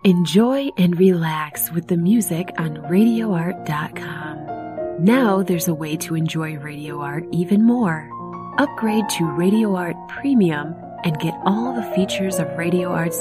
Enjoy and relax with the music on RadioArt.com. Now there's a way to enjoy Radio Art even more. Upgrade to Radio Art Premium and get all the features of Radio Art's